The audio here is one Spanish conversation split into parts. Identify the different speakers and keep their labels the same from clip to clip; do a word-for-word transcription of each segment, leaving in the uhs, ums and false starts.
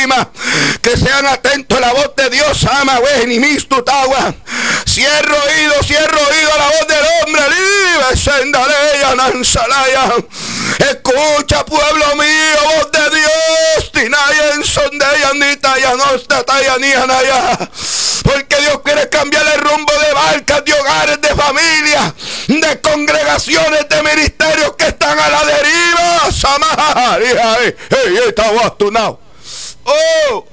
Speaker 1: Lima, que sean atentos a la voz de Dios, ama, we, ni misto, tagua. Cierro oído, cierro oído a la voz del hombre, libre, sendaleya, nansalaya. Escucha, pueblo mío, voz de Dios, tinaya en sondeya, nitaya, nostataya, nianaya. Porque Dios quiere cambiar el rumbo de barcas, de hogares, de familias, de congregaciones, de ministerios que están a la deriva. Samaha, hey, hey, está bastunado. Oh.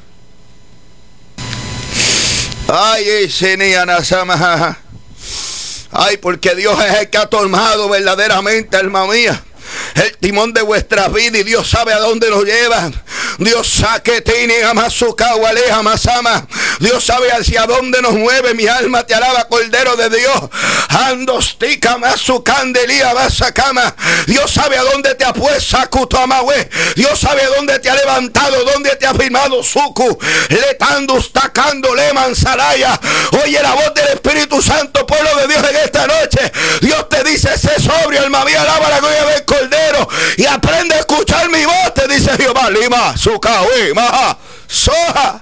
Speaker 1: Ay, ese niana samaha. Ay, porque Dios es el que ha tomado verdaderamente, alma mía, el timón de vuestras vidas, y Dios sabe a dónde nos lleva. Dios saque tini amasukawa aleja masama. Dios sabe hacia dónde nos mueve. Mi alma te alaba, Cordero de Dios. Andostica masucandelía basacama. Dios sabe a dónde te ha puesto Kutamahue. Dios sabe a dónde te ha levantado, dónde te ha firmado Suku. Letandus tacando leman salaya. Oye la voz del Espíritu Santo, pueblo de Dios, en esta noche. Dios te dice: sé sobrio, alma mía, alaba la gloria del Cordero y aprende a escuchar mi voz, te dice Jehová. Lima sukawi maha soja.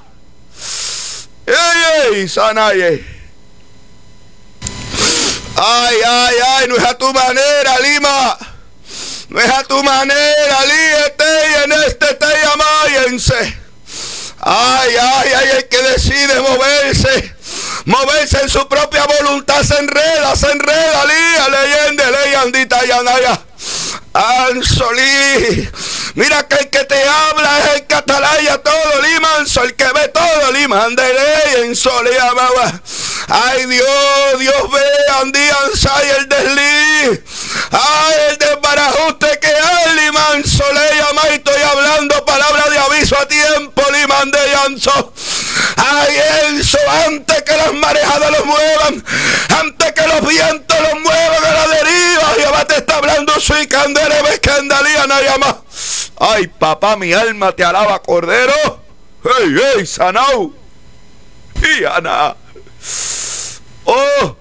Speaker 1: Ey, ey, sanaye. Ay, ay, ay, no es a tu manera, Lima. No es a tu manera, líete en este te llamáyense. Ay, ay, ay, el que decide moverse, moverse en su propia voluntad, se enreda, se enreda, lía, leyende, leyandita, yanaya. Ansolí. Mira que el que te habla es el catalaya todo, limanso, el que ve todo, limandele, en solía, baba. Ay, Dios, Dios ve, andían, say el desliz. Ay, el desbarajuste que hay, limanso, le llama, y estoy hablando palabra de aviso a tiempo, limande, yanzo. Ay, eso, antes que las marejadas los muevan, antes que los vientos los muevan a la deriva, Jehová te está hablando, soy candela, ves que andalía, no llama. Ay, papá, mi alma te alaba, Cordero. Hey, hey, sanau. Y Ana. Oh,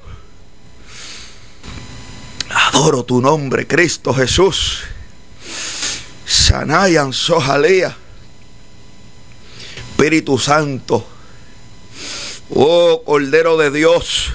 Speaker 1: adoro tu nombre, Cristo Jesús. Sanayan sojalía. Espíritu Santo. Oh, Cordero de Dios.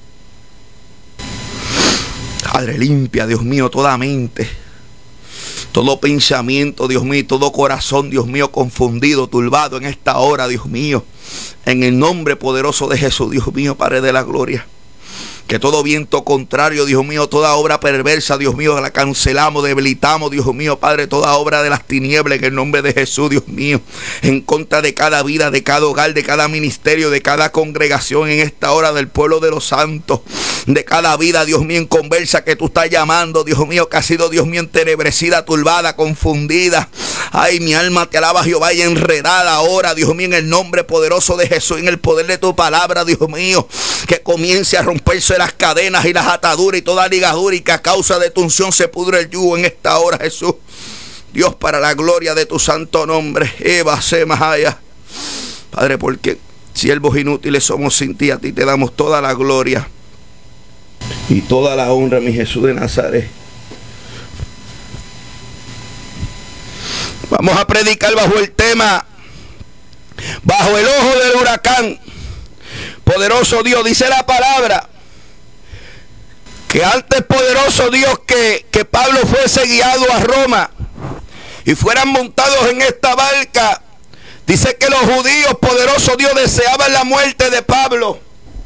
Speaker 1: Padre, limpia, Dios mío, toda mente, todo pensamiento, Dios mío, todo corazón, Dios mío, confundido, turbado en esta hora, Dios mío. En el nombre poderoso de Jesús, Dios mío, Padre de la gloria. Que todo viento contrario, Dios mío, toda obra perversa, Dios mío, la cancelamos, debilitamos, Dios mío, Padre, toda obra de las tinieblas en el nombre de Jesús, Dios mío, en contra de cada vida, de cada hogar, de cada ministerio, de cada congregación en esta hora del pueblo de los santos, de cada vida, Dios mío, en conversa que tú estás llamando, Dios mío, que ha sido, Dios mío, entenebrecida, turbada, confundida. Ay, mi alma te alaba, Jehová, y enredada ahora, Dios mío, en el nombre poderoso de Jesús, en el poder de tu palabra, Dios mío, que comience a romperse las cadenas y las ataduras y toda ligadura, y que a causa de tu unción se pudre el yugo en esta hora, Jesús. Dios, para la gloria de tu santo nombre. Eva Semahaya. Padre, porque siervos inútiles somos sin ti, a ti te damos toda la gloria y toda la honra, mi Jesús de Nazaret. Vamos a predicar bajo el tema, bajo el ojo del huracán. Poderoso Dios, dice la palabra, que antes poderoso Dios que, que Pablo fuese guiado a Roma y fueran montados en esta barca, dice que los judíos, poderoso Dios, deseaban la muerte de Pablo.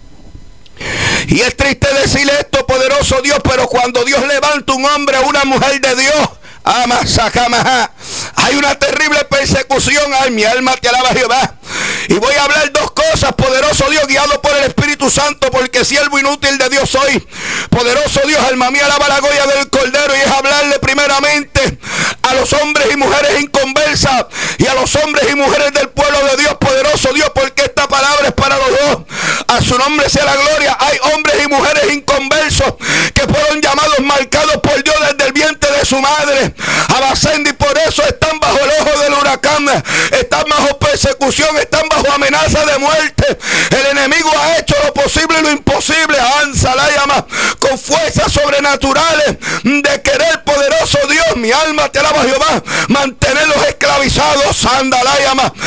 Speaker 1: Y es triste decir esto, poderoso Dios, pero cuando Dios levanta un hombre o una mujer de Dios, ama, sacamaja, hay una terrible persecución. Ay, mi alma te alaba, Jehová. Y voy a hablar dos cosas, poderoso Dios, guiado por el Espíritu Santo, porque siervo inútil de Dios soy. Poderoso Dios, alma mía, alaba la gloria del Cordero. Y es hablarle primeramente a los hombres y mujeres inconversas y a los hombres y mujeres del pueblo de Dios, poderoso Dios, porque esta palabra es para los dos. A su nombre sea la gloria. Hay hombres y mujeres inconversos que fueron llamados, marcados por Dios desde el vientre de su madre, Abascendi, y por eso están bajo el ojo del huracán, están bajo persecución, están bajo amenaza de muerte. El enemigo ha hecho lo posible y lo imposible, Ansa la llama, con fuerzas sobrenaturales de querer, poderoso Dios, mi alma te alaba, Jehová, mantenerlos esclavizados, anda la llama,